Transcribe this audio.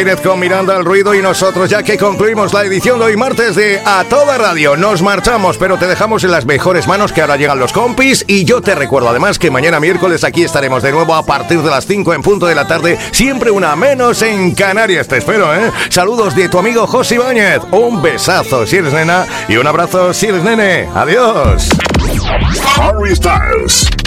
Con Miranda al ruido y nosotros, ya que concluimos la edición de hoy martes de A Toda Radio, nos marchamos, pero te dejamos en las mejores manos, que ahora llegan los compis. Y yo te recuerdo además que mañana miércoles aquí estaremos de nuevo a partir de las 5 en punto de la tarde, siempre una menos en Canarias. Te espero, Saludos de tu amigo José Ibáñez. Un besazo si eres nena y un abrazo si eres nene. Adiós. Harry Styles.